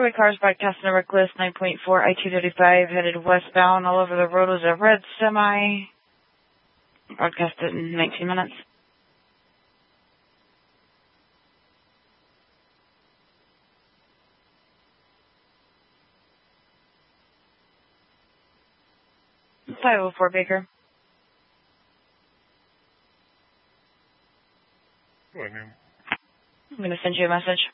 freeway cars broadcast number list 9.4 I-235 headed westbound. All over the road was a red semi. Broadcast it in 19 minutes. .504 Baker. Go ahead, ma'am. I'm going to send you a message.